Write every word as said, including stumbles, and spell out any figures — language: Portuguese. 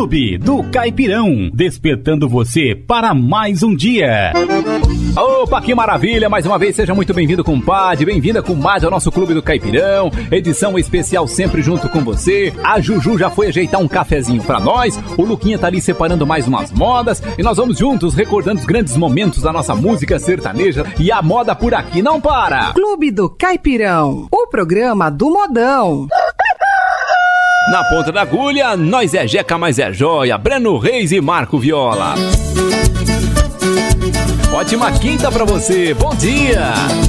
Clube do Caipirão, despertando você para mais um dia. Opa, que maravilha! Mais uma vez, seja muito bem-vindo, compadre, bem-vinda, comadre, ao nosso Clube do Caipirão, edição especial sempre junto com você. A Juju já foi ajeitar um cafezinho pra nós, o Luquinha tá ali separando mais umas modas, e nós vamos juntos recordando os grandes momentos da nossa música sertaneja, e a moda por aqui não para! Clube do Caipirão, o programa do modão. Na ponta da agulha, nós é Jeca, mas é joia, Breno Reis e Marco Viola. Ótima quinta pra você, bom dia!